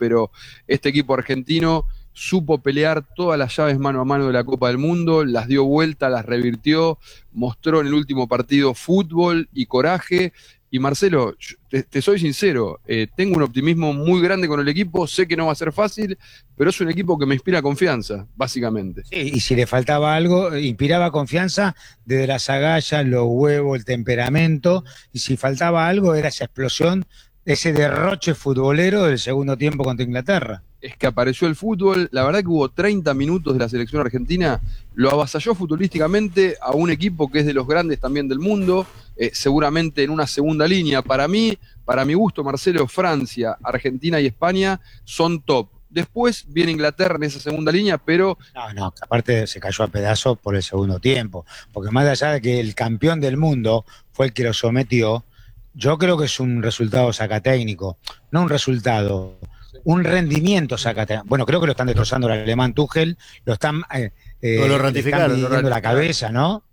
pero este equipo argentino supo pelear todas las llaves mano a mano de la Copa del Mundo, las dio vuelta, las revirtió, mostró en el último partido fútbol y coraje. Y Marcelo, te soy sincero, tengo un optimismo muy grande con el equipo, sé que no va a ser fácil, pero es un equipo que me inspira confianza, básicamente. Sí, y si le faltaba algo, inspiraba confianza desde las agallas, los huevos, el temperamento, y si faltaba algo era esa explosión, ese derroche futbolero del segundo tiempo contra Inglaterra. Es que apareció el fútbol, la verdad que hubo 30 minutos de la selección argentina, lo avasalló futbolísticamente a un equipo que es de los grandes también del mundo, seguramente en una segunda línea. Para mí, para mi gusto, Marcelo, Francia, Argentina y España son top. Después viene Inglaterra en esa segunda línea, pero... No, aparte se cayó a pedazos por el segundo tiempo, porque más allá de que el campeón del mundo fue el que lo sometió, yo creo que es un resultado sacatécnico, no un resultado... un rendimiento sacatécnico. Bueno, creo que lo están destrozando el alemán Tuchel, lo están lo ratificaron, le están dividiendo la cabeza, ¿no?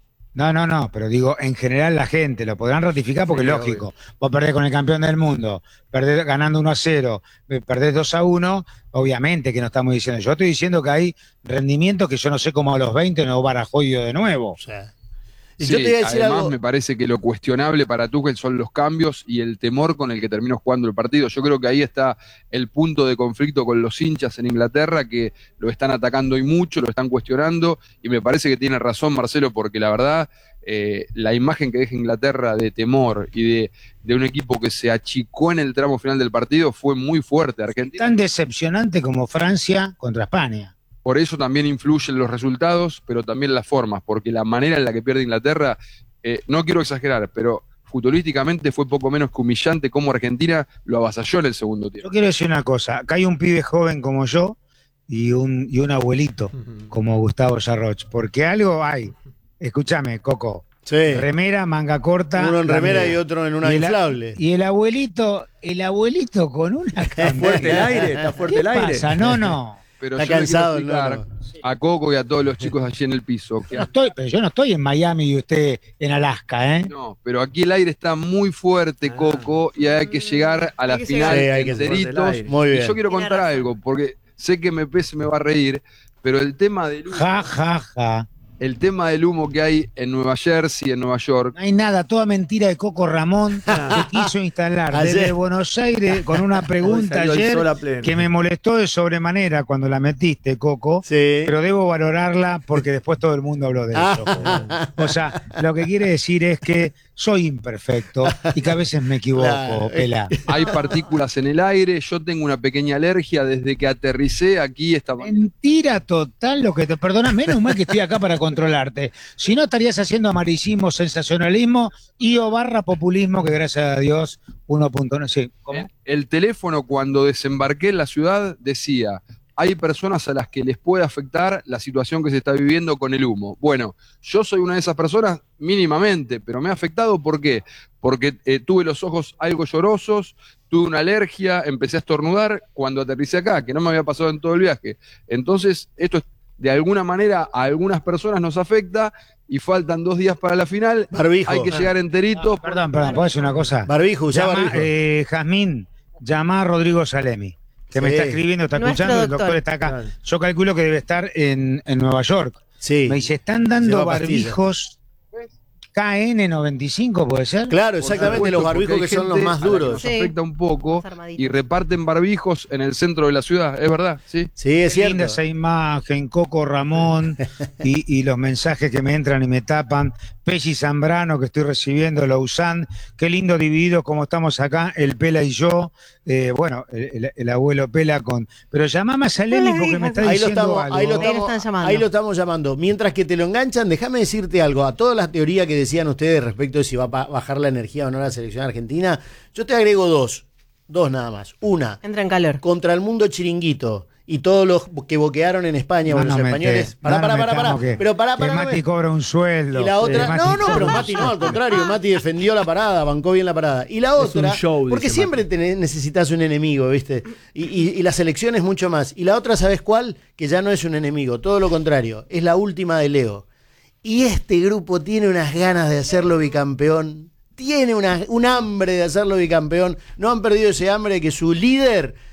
No, pero digo, en general la gente lo podrán ratificar porque Sí, es lógico. Vos perdés con el campeón del mundo, perdés ganando 1-0, perdés 2-1, obviamente que no estamos diciendo. Yo estoy diciendo que hay rendimientos que yo no sé cómo a los 20 no barajó yo de nuevo. O sea, y Sí, yo te voy a decir además algo. me parece que lo cuestionable para Tuchel son los cambios y el temor con el que terminó jugando el partido. Yo creo que ahí está el punto de conflicto con los hinchas en Inglaterra, que lo están atacando y mucho, lo están cuestionando, y me parece que tiene razón Marcelo, porque la verdad, la imagen que deja Inglaterra de temor y de un equipo que se achicó en el tramo final del partido fue muy fuerte. Argentina, Tan decepcionante como Francia contra España. por eso también influyen los resultados, pero también las formas, porque la manera en la que pierde Inglaterra, no quiero exagerar, pero futbolísticamente fue poco menos que humillante cómo Argentina lo avasalló en el segundo Yo tiempo. quiero decir una cosa, acá hay un pibe joven como yo y un abuelito como Gustavo Yarroch, porque algo hay. Escúchame, Coco. Sí. Remera, manga corta. Uno en remera remera. y otro en una inflable. Y el abuelito con una Está fuerte el aire, está fuerte el aire. pasa? No. Pero Está yo le cansado, quiero explicar a Coco y a todos los chicos allí en el piso que Pero yo no estoy en Miami y usted en Alaska, ¿eh? no, pero aquí el aire está muy fuerte, Coco, y hay que llegar a la Hay que final llegar. Sí, hay que llegar. enteritos. Muy bien. Y yo quiero Tiene contar razón. algo, porque sé que MP me va a reír, pero el tema del humo, Ja. el tema del humo que hay en Nueva Jersey, en Nueva York, No hay nada, toda mentira de Coco Ramón que quiso instalar Ayer. desde Buenos Aires con una pregunta Hoy salió el ayer sol a pleno. que me molestó de sobremanera cuando la metiste, Coco, Sí. pero debo valorarla porque después todo el mundo habló de eso. O sea, lo que quiere decir es que soy imperfecto y que a veces me equivoco, Claro. Pela. hay partículas en el aire, yo tengo una pequeña alergia desde que aterricé aquí esta mañana. Mentira total lo que te perdona, menos mal que estoy acá para controlarte. Si no estarías haciendo amaricismo, sensacionalismo y o barra populismo, que gracias a Dios 1.9. Sí, ¿cómo? El teléfono cuando desembarqué en la ciudad decía, hay personas a las que les puede afectar la situación que se está viviendo con el humo. Bueno, yo soy una de esas personas mínimamente, pero me ha afectado, ¿por qué? Porque tuve los ojos algo llorosos, tuve una alergia, empecé a estornudar cuando aterricé acá, que no me había pasado en todo el viaje. Entonces, esto es, de alguna manera a algunas personas nos afecta y faltan 2 días para la final. Barbijo. Hay que llegar enteritos. Perdón, ¿puedo decir una cosa? Barbijo, usá Llama, barbijo. Jazmín, llama a Rodrigo Salemi, que me Sí. está escribiendo, está Nuestro escuchando, el doctor. doctor está acá. Claro. Yo calculo que debe estar en Nueva York. Sí. Me dice, están dando Lleva pastilla. barbijos KN95, ¿puede ser? Claro, exactamente, Por los supuesto, barbijos porque que hay son los gente más a la que duros. nos Sí. afecta un poco Más armaditos. y reparten barbijos en el centro de la ciudad, es verdad, sí. Sí, es Qué linda cierto. esa imagen, Coco Ramón y los mensajes que me entran y me tapan. Pelli Zambrano que estoy recibiendo, Lausanne, qué lindo dividido como estamos acá, el Pela y yo, bueno, el abuelo Pela con... Pero llamame a Salemi porque me está Ahí lo diciendo estamos, algo. ahí lo Ahí lo estamos, están llamando. ahí lo estamos llamando. Mientras que te lo enganchan, déjame decirte algo. A toda la teoría que decían ustedes respecto de si va a bajar la energía o no la selección argentina, yo te agrego dos nada más. Una, Entra en calor. contra el mundo chiringuito y todos los que boquearon en España, o los españoles. Pará. Pero pará, que Mati cobra un sueldo. Y la otra, Mati no, cobra pero un Mati no, al contrario, Mati defendió la parada, bancó bien la parada. Y la Es un otra, show, porque dice siempre necesitas un enemigo, ¿viste? Y la selección es mucho más. Y la otra, ¿sabes cuál? Que ya no es un enemigo, todo lo contrario, es la última de Leo. Y este grupo tiene unas ganas de hacerlo bicampeón, tiene un hambre de hacerlo bicampeón. No han perdido ese hambre que su líder